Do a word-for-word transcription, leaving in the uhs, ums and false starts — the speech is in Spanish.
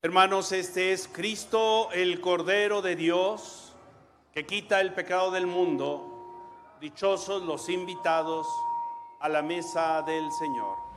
Hermanos, este es Cristo, el Cordero de Dios, que quita el pecado del mundo. Dichosos los invitados a la mesa del Señor.